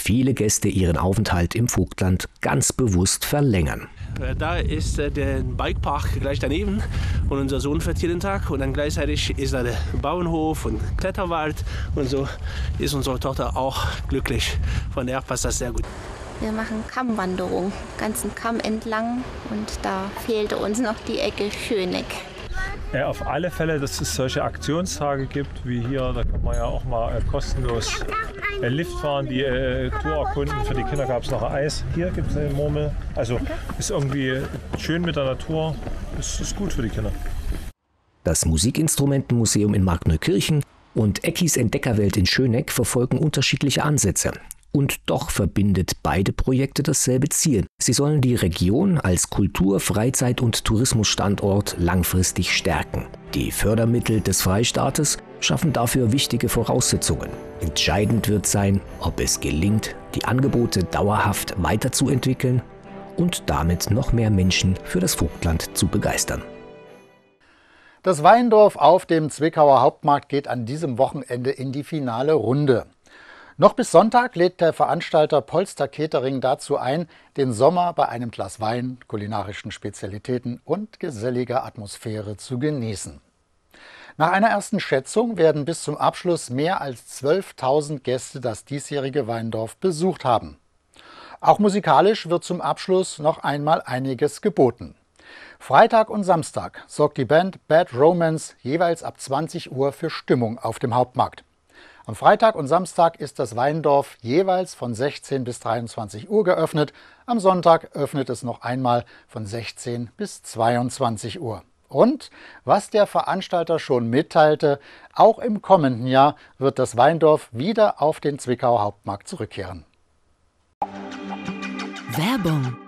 viele Gäste ihren Aufenthalt im Vogtland ganz bewusst verlängern. Da ist der Bikepark gleich daneben und unser Sohn fährt jeden Tag und dann gleichzeitig ist da der Bauernhof und Kletterwald und so ist unsere Tochter auch glücklich. Von daher passt das sehr gut. Wir machen Kammwanderung, ganzen Kamm entlang und da fehlte uns noch die Ecke Schöneck. Auf alle Fälle, dass es solche Aktionstage gibt wie hier, da kann man ja auch mal kostenlos Lift fahren, die Tour erkunden. Für die Kinder gab es noch ein Eis. Hier gibt es eine Murmel. Also ist irgendwie schön mit der Natur, ist gut für die Kinder. Das Musikinstrumentenmuseum in Markneukirchen und Eckis Entdeckerwelt in Schöneck verfolgen unterschiedliche Ansätze. Und doch verbindet beide Projekte dasselbe Ziel. Sie sollen die Region als Kultur-, Freizeit- und Tourismusstandort langfristig stärken. Die Fördermittel des Freistaates schaffen dafür wichtige Voraussetzungen. Entscheidend wird sein, ob es gelingt, die Angebote dauerhaft weiterzuentwickeln und damit noch mehr Menschen für das Vogtland zu begeistern. Das Weindorf auf dem Zwickauer Hauptmarkt geht an diesem Wochenende in die finale Runde. Noch bis Sonntag lädt der Veranstalter Polster Catering dazu ein, den Sommer bei einem Glas Wein, kulinarischen Spezialitäten und geselliger Atmosphäre zu genießen. Nach einer ersten Schätzung werden bis zum Abschluss mehr als 12.000 Gäste das diesjährige Weindorf besucht haben. Auch musikalisch wird zum Abschluss noch einmal einiges geboten. Freitag und Samstag sorgt die Band Bad Romance jeweils ab 20 Uhr für Stimmung auf dem Hauptmarkt. Am Freitag und Samstag ist das Weindorf jeweils von 16 bis 23 Uhr geöffnet. Am Sonntag öffnet es noch einmal von 16 bis 22 Uhr. Und, was der Veranstalter schon mitteilte, auch im kommenden Jahr wird das Weindorf wieder auf den Zwickauer Hauptmarkt zurückkehren. Werbung